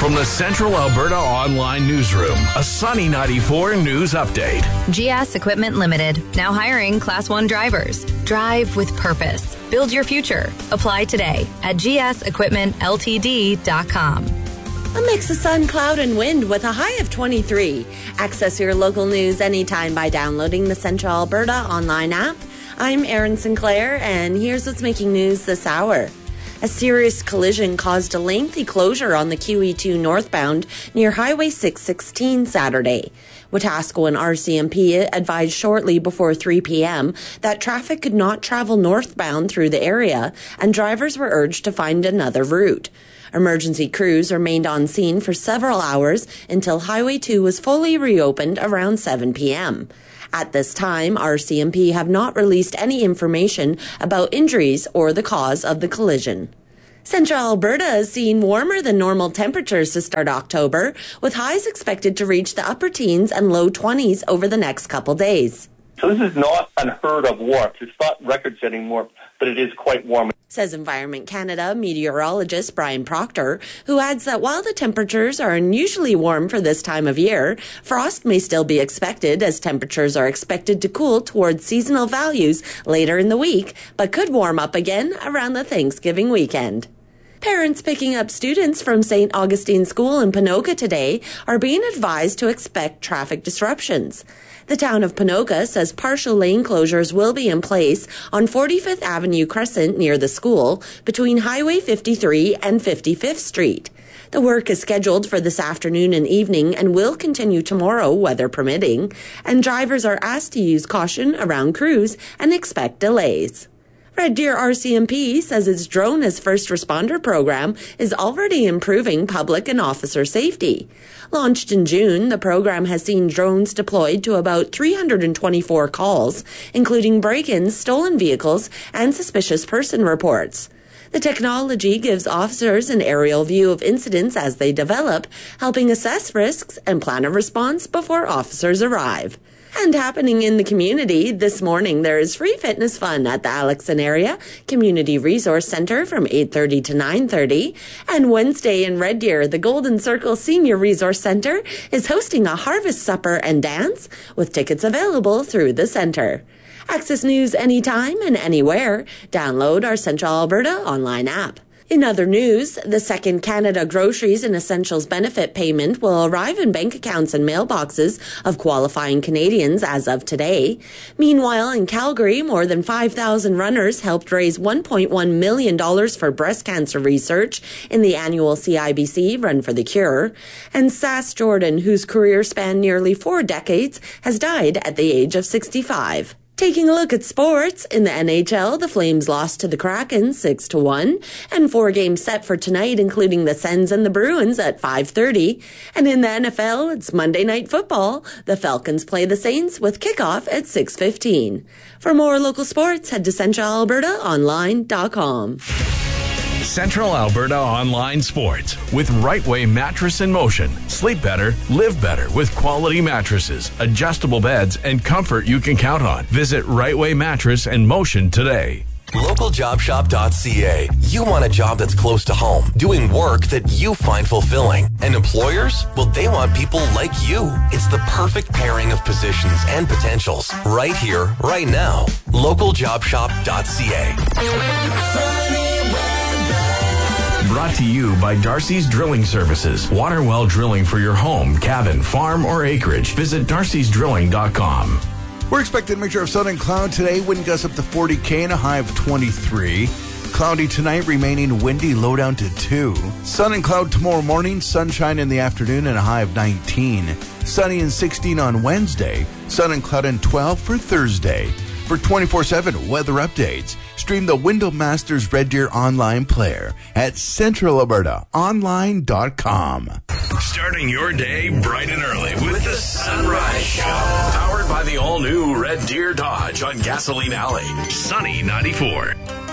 From the Central Alberta Online Newsroom, a Sunny 94 news update. GS Equipment Limited, now hiring Class 1 drivers. Drive with purpose. Build your future. Apply today at gsequipmentltd.com. A mix of sun, cloud, and wind with a high of 23. Access your local news anytime by downloading the Central Alberta Online app. I'm Erin Sinclair, and here's what's making news this hour. A serious collision caused a lengthy closure on the QE2 northbound near Highway 616 Saturday. Wetaskiwin and RCMP advised shortly before 3 p.m. that traffic could not travel northbound through the area, and drivers were urged to find another route. Emergency crews remained on scene for several hours until Highway 2 was fully reopened around 7 p.m. At this time, RCMP have not released any information about injuries or the cause of the collision. Central Alberta is seeing warmer than normal temperatures to start October, with highs expected to reach the upper teens and low 20s over the next couple days. So this is not unheard of warmth. It's not record-setting warmth, but it is quite warm. Says Environment Canada meteorologist Brian Proctor, who adds that while the temperatures are unusually warm for this time of year, frost may still be expected as temperatures are expected to cool towards seasonal values later in the week, but could warm up again around the Thanksgiving weekend. Parents picking up students from St. Augustine School in Ponoka today are being advised to expect traffic disruptions. The town of Ponoka says partial lane closures will be in place on 45th Avenue Crescent near the school between Highway 53 and 55th Street. The work is scheduled for this afternoon and evening and will continue tomorrow, weather permitting, and drivers are asked to use caution around crews and expect delays. Red Deer RCMP says its Drone as First Responder program is already improving public and officer safety. Launched in June, the program has seen drones deployed to about 324 calls, including break-ins, stolen vehicles, and suspicious person reports. The technology gives officers an aerial view of incidents as they develop, helping assess risks and plan a response before officers arrive. And happening in the community, this morning there is free fitness fun at the Alexon Area Community Resource Centre from 8:30 to 9:30. And Wednesday in Red Deer, the Golden Circle Senior Resource Centre is hosting a harvest supper and dance with tickets available through the centre. Access news anytime and anywhere. Download our Central Alberta online app. In other news, the second Canada Groceries and Essentials benefit payment will arrive in bank accounts and mailboxes of qualifying Canadians as of today. Meanwhile, in Calgary, more than 5,000 runners helped raise $1.1 million for breast cancer research in the annual CIBC Run for the Cure. And Sass Jordan, whose career spanned nearly 4 decades, has died at the age of 65. Taking a look at sports, in the NHL, the Flames lost to the Kraken 6-1, and 4 games set for tonight, including the Sens and the Bruins at 5:30. And in the NFL, it's Monday Night Football. The Falcons play the Saints with kickoff at 6:15. For more local sports, head to centralalbertaonline.com. Central Alberta Online Sports with Right Way Mattress in Motion. Sleep better, live better with quality mattresses, adjustable beds, and comfort you can count on. Visit Right Way Mattress in Motion today. LocalJobShop.ca. You want a job that's close to home, doing work that you find fulfilling. And employers? Well, they want people like you. It's the perfect pairing of positions and potentials right here, right now. LocalJobShop.ca. Brought to you by Darcy's Drilling Services. Water well drilling for your home, cabin, farm, or acreage. Visit darcysdrilling.com. We're expecting a mixture of sun and cloud today. Wind gusts up to 40 and a high of 23. Cloudy tonight, remaining windy, low down to 2. Sun and cloud tomorrow morning, sunshine in the afternoon and a high of 19. Sunny and 16 on Wednesday. Sun and cloud and 12 for Thursday. For 24/7 weather updates, stream the Window Masters Red Deer online player at centralalbertaonline.com. Starting your day bright and early with the Sunrise Show. Powered by the all-new Red Deer Dodge on Gasoline Alley. Sunny 94.